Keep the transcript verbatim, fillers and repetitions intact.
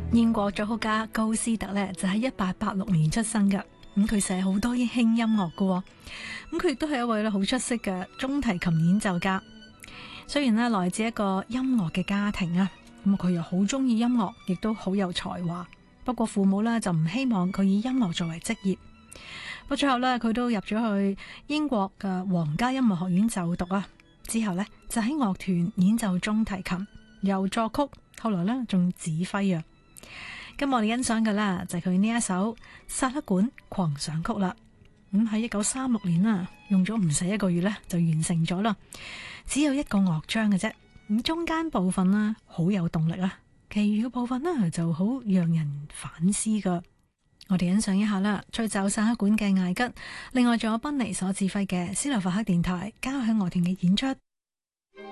英國作曲家高斯特呢，就喺一八八六年出生㗎，咁佢寫好多輕音樂㗎，咁佢亦都係一位咧好出色嘅中提琴演奏家。雖然呢來自一個音樂嘅家庭啊，咁佢又好中意音樂，亦都好有才華。不過父母呢，就唔希望佢以音樂作為職業。不過最後呢，佢都入咗去英國嘅皇家音樂學院就讀啊。之後呢，就喺樂團演奏中提琴，又作曲，後來呢仲指揮啊。咁我哋欣賞嘅啦就係佢呢一首薩克管狂想曲啦。咁喺一九三六年啊，用咗唔使一個月呢，就完成咗啦。只有一個樂章嘅啫，咁中間部分呢，好有動力啊，其餘嘅部分呢，就好讓人反思噶。我哋欣賞一下啦，吹奏薩克管嘅艾吉，另外仲有賓尼所指揮嘅斯洛伐克電台交響樂團嘅演出。